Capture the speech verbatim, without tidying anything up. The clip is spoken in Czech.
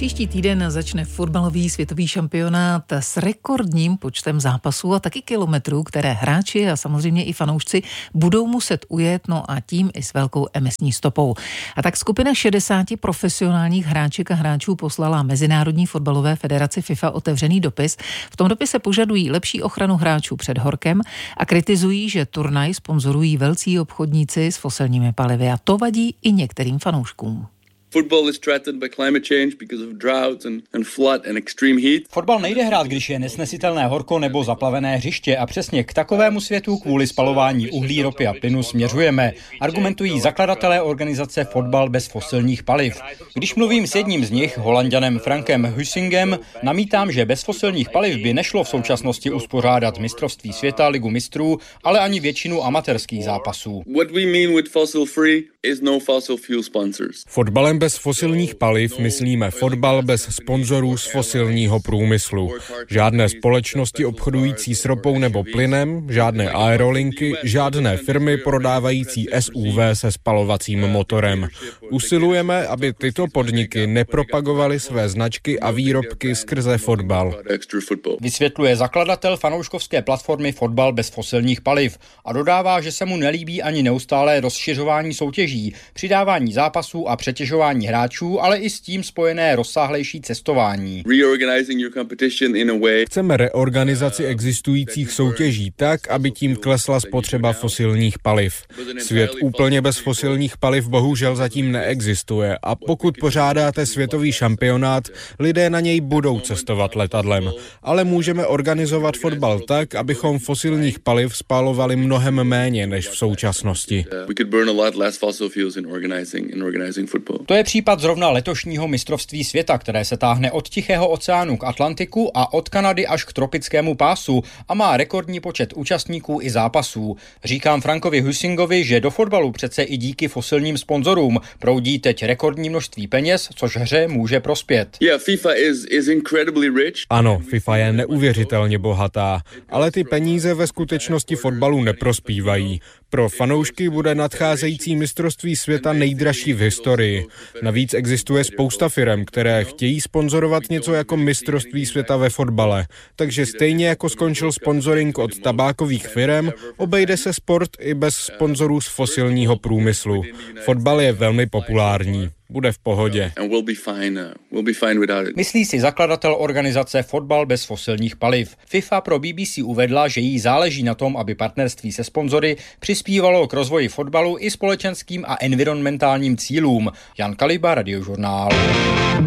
Příští týden začne fotbalový světový šampionát s rekordním počtem zápasů a taky kilometrů, které hráči a samozřejmě i fanoušci budou muset ujet, no a tím i s velkou emisní stopou. A tak skupina šedesáti profesionálních hráček a hráčů poslala Mezinárodní fotbalové federaci FIFA otevřený dopis. V tom dopise požadují lepší ochranu hráčů před horkem a kritizují, že turnaj sponzorují velcí obchodníci s fosilními palivy a to vadí i některým fanouškům. Football is threatened by climate change because of drought and, and flood and extreme heat. Fotbal nejde hrát, když je nesnesitelné horko nebo zaplavené hřiště a přesně k takovému světu kvůli spalování uhlí, ropy a plynu směřujeme, argumentují zakladatelé organizace Fotbal bez fosilních paliv. Když mluvím s jedním z nich, Holanďanem Frankem Hussingem, namítám, že bez fosilních paliv by nešlo v současnosti uspořádat mistrovství světa, ligu mistrů, ale ani většinu amatérských zápasů. What we mean with fossil free is no fossil fuel sponsors. Fotbalem bez fosilních paliv myslíme fotbal bez sponzorů z fosilního průmyslu. Žádné společnosti obchodující s ropou nebo plynem, žádné aerolinky, žádné firmy prodávající S U V se spalovacím motorem. Usilujeme, aby tyto podniky nepropagovaly své značky a výrobky skrze fotbal. Vysvětluje zakladatel fanouškovské platformy Fotbal bez fosilních paliv a dodává, že se mu nelíbí ani neustálé rozšiřování soutěží, přidávání zápasů a přetěžování hráčů, ale i s tím spojené rozsáhlejší cestování. Chceme reorganizaci existujících soutěží tak, aby tím klesla spotřeba fosilních paliv. Svět úplně bez fosilních paliv bohužel zatím neexistuje a pokud pořádáte světový šampionát, lidé na něj budou cestovat letadlem. Ale můžeme organizovat fotbal tak, abychom fosilních paliv spalovali mnohem méně než v současnosti. To je případ zrovna letošního mistrovství světa, které se táhne od Tichého oceánu k Atlantiku a od Kanady až k tropickému pásu a má rekordní počet účastníků i zápasů. Říkám Frankovi Hussingovi, že do fotbalu přece i díky fosilním sponzorům proudí teď rekordní množství peněz, což hře může prospět. Yeah, FIFA is, is incredibly rich. Ano, FIFA je neuvěřitelně bohatá, ale ty peníze ve skutečnosti fotbalu neprospívají. Pro fanoušky bude nadcházející mistrovství světa nejdražší v historii. Navíc existuje spousta firem, které chtějí sponzorovat něco jako mistrovství světa ve fotbale. Takže stejně jako skončil sponzoring od tabákových firem, obejde se sport i bez sponzorů z fosilního průmyslu. Fotbal je velmi populární. Bude v pohodě. Myslí si zakladatel organizace Fotbal bez fosilních paliv. FIFA pro B B C uvedla, že jí záleží na tom, aby partnerství se sponzory přispívalo k rozvoji fotbalu i společenským a environmentálním cílům. Jan Kaliba, Radiožurnál.